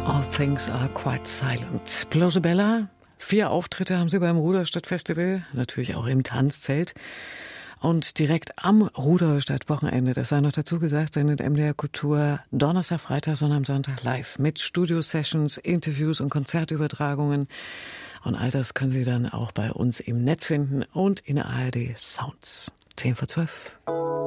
All things are quite silent. Blosobella, 4 Auftritte haben sie beim Ruderstadt-Festival, natürlich auch im Tanzzelt. Und direkt am Ruderstadt-Wochenende, das sei noch dazu gesagt, sendet MDR Kultur Donnerstag, Freitag, Sonntag, Sonntag live mit Studio-Sessions, Interviews und Konzertübertragungen. Und all das können Sie dann auch bei uns im Netz finden und in der ARD Sounds. 10 vor 12.